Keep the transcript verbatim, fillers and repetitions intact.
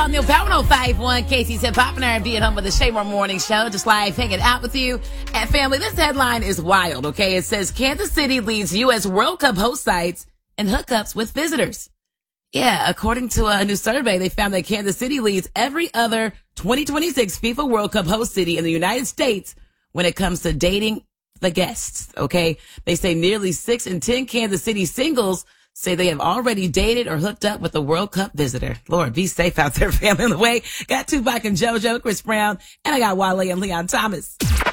Neil Power oh five one K C said Pop and R and B at home with the Shay Moore Morning Show. Just live hanging out with you. And family, this headline is wild, okay? It says Kansas City leads U S World Cup host sites and hookups with visitors. Yeah, according to a new survey, they found that Kansas City leads every other twenty twenty-six FIFA World Cup host city in the United States when it comes to dating the guests, okay? They say nearly six in ten Kansas City singles say they have already dated or hooked up with a World Cup visitor. Lord, be safe out there, family. On the way, got Tupac and JoJo, Chris Brown, and I got Wale and Leon Thomas.